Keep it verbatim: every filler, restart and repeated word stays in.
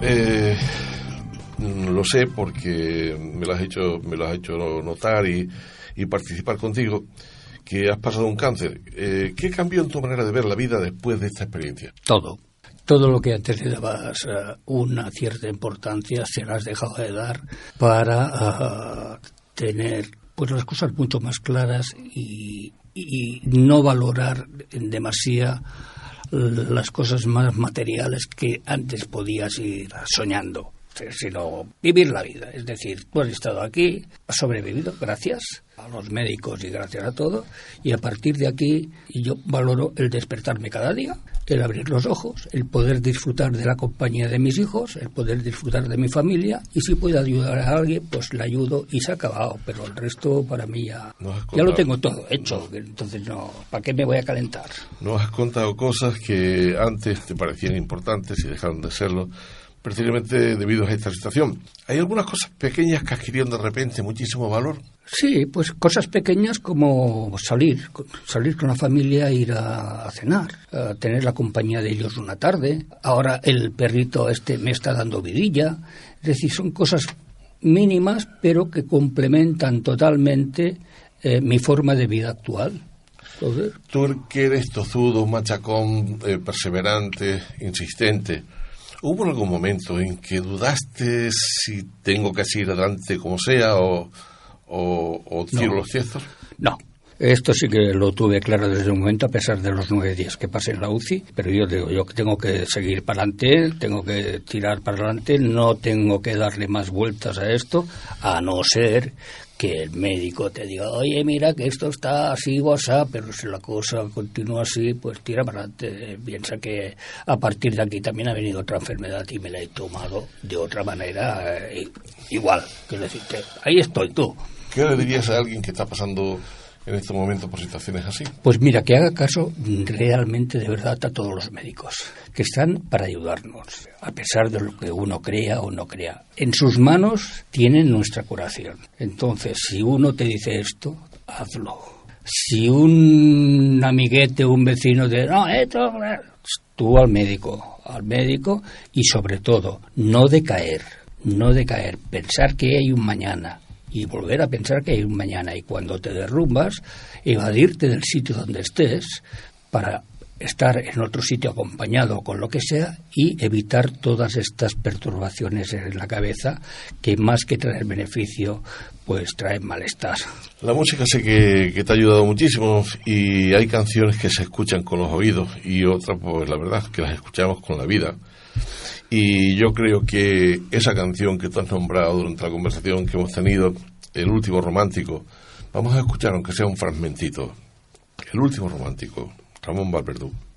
eh, lo sé porque me lo has hecho, me lo has hecho notar y, y participar contigo, que has pasado un cáncer. Eh, ¿Qué cambió en tu manera de ver la vida después de esta experiencia? Todo. Todo lo que antes le dabas uh, una cierta importancia se la has dejado de dar para uh, tener pues las cosas mucho más claras y, y no valorar en demasía las cosas más materiales que antes podías ir soñando, sino vivir la vida. Es decir, tú has estado aquí, has sobrevivido gracias a los médicos y gracias a todo, y a partir de aquí yo valoro el despertarme cada día, el abrir los ojos, el poder disfrutar de la compañía de mis hijos, el poder disfrutar de mi familia, y si puedo ayudar a alguien, pues le ayudo y se ha acabado, pero el resto para mí ya, ya lo tengo todo hecho, no. Entonces no, ¿para qué me voy a calentar? Nos has contado cosas que antes te parecían importantes y dejaron de serlo, precisamente debido a esta situación. ¿Hay algunas cosas pequeñas que adquirieron de repente muchísimo valor? Sí, pues cosas pequeñas como salir, salir con la familia, ir a, a cenar, a tener la compañía de ellos una tarde. Ahora el perrito este me está dando vidilla. Es decir, son cosas mínimas, pero que complementan totalmente eh, mi forma de vida actual. Entonces, tú que eres tozudo, machacón, eh, perseverante, insistente, ¿hubo algún momento en que dudaste si tengo que seguir adelante como sea o, o, o tiro no, los cestos? No, esto sí que lo tuve claro desde un momento, a pesar de los nueve días que pasé en la U C I, pero yo digo, yo tengo que seguir para adelante, tengo que tirar para adelante, no tengo que darle más vueltas a esto, a no ser que el médico te diga, oye, mira que esto está así, WhatsApp, pero si la cosa continúa así, pues tira para adelante. Piensa que a partir de aquí también ha venido otra enfermedad y me la he tomado de otra manera eh, igual. Quiero decirte, ahí estoy tú. ¿Qué le dirías a alguien que está pasando en este momento por situaciones así? Pues mira, que haga caso realmente de verdad a todos los médicos, que están para ayudarnos, a pesar de lo que uno crea o no crea. En sus manos tienen nuestra curación. Entonces, si uno te dice esto, hazlo. Si un amiguete o un vecino te dice, no, esto, tú al médico, al médico y sobre todo, no decaer, no decaer, pensar que hay un mañana. Y volver a pensar que hay un mañana. Y cuando te derrumbas, evadirte del sitio donde estés para estar en otro sitio acompañado con lo que sea y evitar todas estas perturbaciones en la cabeza que más que traer beneficio, pues traen malestar. La música sé que, que te ha ayudado muchísimo y hay canciones que se escuchan con los oídos y otras, pues la verdad, que las escuchamos con la vida. Y yo creo que esa canción que tú has nombrado durante la conversación que hemos tenido, El último romántico, vamos a escuchar aunque sea un fragmentito. El último romántico, Ramón Valverdú.